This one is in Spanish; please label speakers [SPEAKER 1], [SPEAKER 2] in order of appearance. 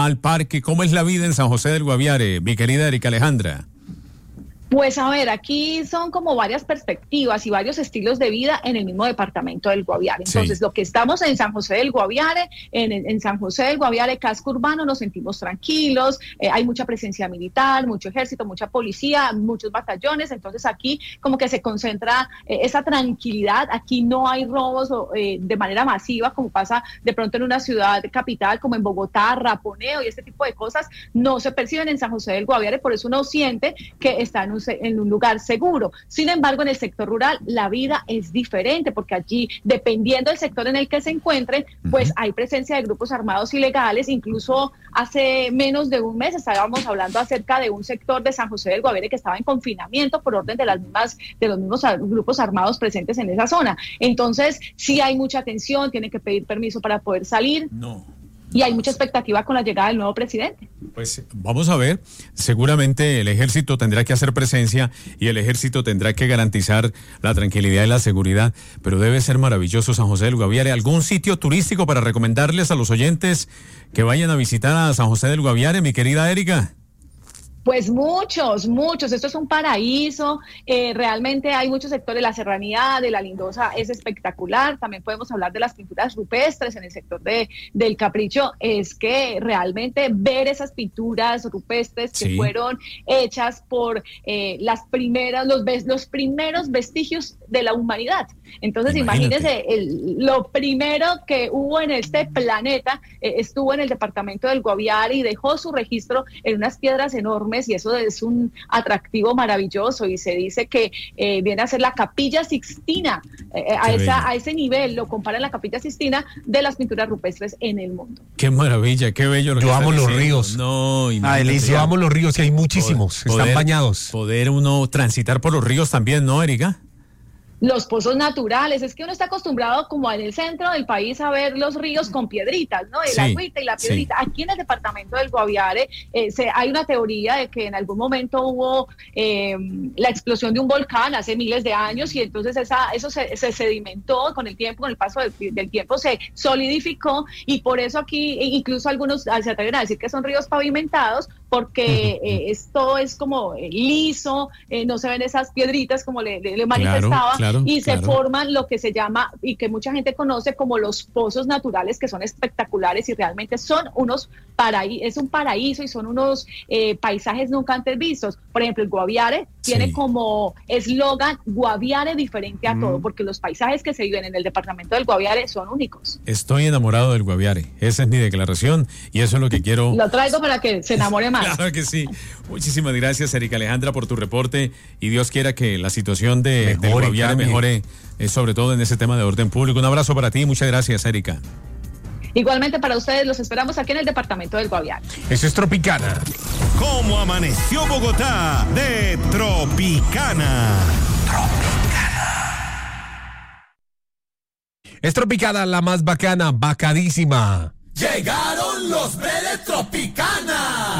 [SPEAKER 1] al parque. ¿Cómo es la vida en San José del Guaviare, mi querida Erika Alejandra?
[SPEAKER 2] Pues a ver, aquí son como varias perspectivas y varios estilos de vida en el mismo departamento del Guaviare. Entonces,
[SPEAKER 1] Sí.
[SPEAKER 2] lo que estamos en San José del Guaviare, en San José del Guaviare, casco urbano, nos sentimos tranquilos, hay mucha presencia militar, mucho ejército, mucha policía, muchos batallones. Entonces aquí como que se concentra esa tranquilidad. Aquí no hay robos de manera masiva como pasa de pronto en una ciudad capital como en Bogotá, raponeo y este tipo de cosas no se perciben en San José del Guaviare. Por eso uno siente que está en un lugar seguro. Sin embargo, en el sector rural la vida es diferente, porque allí, dependiendo del sector en el que se encuentren, pues hay presencia de grupos armados ilegales. Incluso hace menos de un mes estábamos hablando acerca de un sector de San José del Guaviare que estaba en confinamiento por orden de los mismos grupos armados presentes en esa zona. Entonces, sí hay mucha tensión, tienen que pedir permiso para poder salir.
[SPEAKER 1] No.
[SPEAKER 2] Y hay mucha expectativa con la llegada del nuevo presidente.
[SPEAKER 1] Pues vamos a ver, seguramente el ejército tendrá que hacer presencia y el ejército tendrá que garantizar la tranquilidad y la seguridad, pero debe ser maravilloso San José del Guaviare. ¿Algún sitio turístico para recomendarles a los oyentes que vayan a visitar a San José del Guaviare, mi querida Erika?
[SPEAKER 2] Pues muchos. Esto es un paraíso. Realmente hay muchos sectores. La serranía de la Lindosa es espectacular. También podemos hablar de las pinturas rupestres en el sector del Capricho. Es que realmente ver esas pinturas rupestres que fueron hechas por los primeros vestigios de la humanidad. Entonces, imagínense, lo primero que hubo en este planeta estuvo en el departamento del Guaviare y dejó su registro en unas piedras enormes, y eso es un atractivo maravilloso. Y se dice que viene a ser la Capilla Sixtina, a ese nivel lo comparan la Capilla Sixtina de las pinturas rupestres en el mundo.
[SPEAKER 1] Qué maravilla, qué bello.
[SPEAKER 3] Yo amo los ríos.
[SPEAKER 1] No,
[SPEAKER 3] Yo amo los ríos, y hay muchísimos, están bañados.
[SPEAKER 1] Poder uno transitar por los ríos también, ¿no, Erika?
[SPEAKER 2] Los pozos naturales, es que uno está acostumbrado como en el centro del país a ver los ríos con piedritas, ¿no? El agüita y la piedrita. Sí. Aquí en el departamento del Guaviare hay una teoría de que en algún momento hubo la explosión de un volcán hace miles de años, y entonces eso se sedimentó con el tiempo, con el paso del tiempo se solidificó, y por eso aquí incluso algunos se atreven a decir que son ríos pavimentados, porque esto es como liso, no se ven esas piedritas como le manifestaba. Claro. Y se forman lo que se llama, y que mucha gente conoce como los pozos naturales, que son espectaculares y realmente son es un paraíso, y son unos paisajes nunca antes vistos. Por ejemplo, el Guaviare tiene como eslogan Guaviare diferente a todo, porque los paisajes que se viven en el departamento del Guaviare son únicos.
[SPEAKER 1] Estoy enamorado del Guaviare, esa es mi declaración, y eso es lo que quiero.
[SPEAKER 2] Lo traigo para que se enamore más.
[SPEAKER 1] Claro que sí. Muchísimas gracias, Erika Alejandra, por tu reporte, y Dios quiera que la situación del Guaviare mejore, sobre todo en ese tema de orden público. Un abrazo para ti, muchas gracias, Erika.
[SPEAKER 2] Igualmente para ustedes, los esperamos aquí en el departamento del Guaviare.
[SPEAKER 3] Eso es Tropicana.
[SPEAKER 4] ¿Cómo amaneció Bogotá? De Tropicana.
[SPEAKER 3] Es Tropicana, la más bacana, bacadísima.
[SPEAKER 5] Llegaron los de Tropicana.